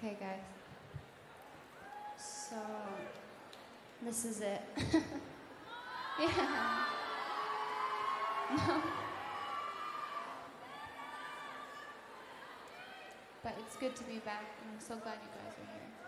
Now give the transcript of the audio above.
Okay, guys. So, this is it. Yeah. No. But it's good to be back, and I'm so glad you guys are here.